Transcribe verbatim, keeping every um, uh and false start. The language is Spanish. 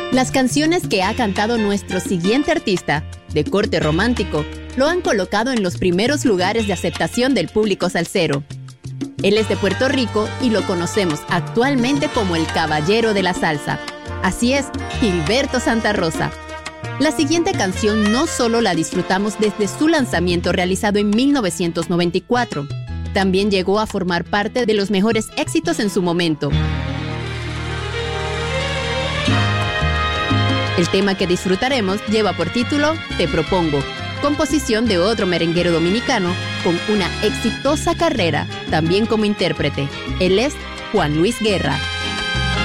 Las canciones que ha cantado nuestro siguiente artista, de corte romántico, lo han colocado en los primeros lugares de aceptación del público salsero. Él es de Puerto Rico y lo conocemos actualmente como el caballero de la salsa. Así es, Gilberto Santa Rosa. La siguiente canción no solo la disfrutamos desde su lanzamiento realizado en mil novecientos noventa y cuatro, también llegó a formar parte de los mejores éxitos en su momento. El tema que disfrutaremos lleva por título Te Propongo, composición de otro merenguero dominicano con una exitosa carrera, también como intérprete. Él es Juan Luis Guerra.